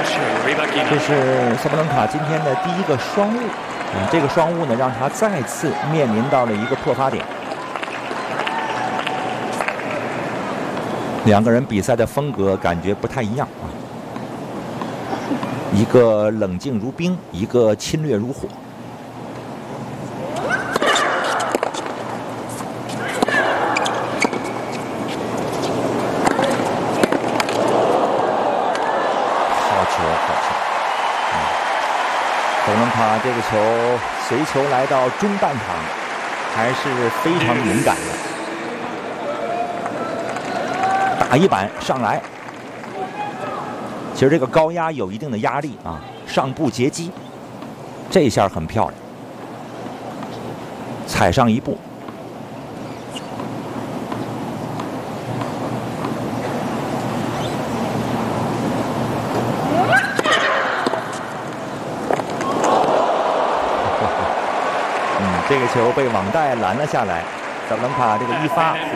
这是萨布伦卡今天的第一个双误，这个双误呢，让他再次面临到了一个破发点。两个人比赛的风格感觉不太一样啊，一个冷静如冰，一个侵略如火。萨布伦卡这个球随球来到中半场，还是非常敏感的。打一板上来，其实这个高压有一定的压力啊，上步截击，这一下很漂亮，踩上一步。这个球被网袋拦了下来，萨布伦卡这个一发。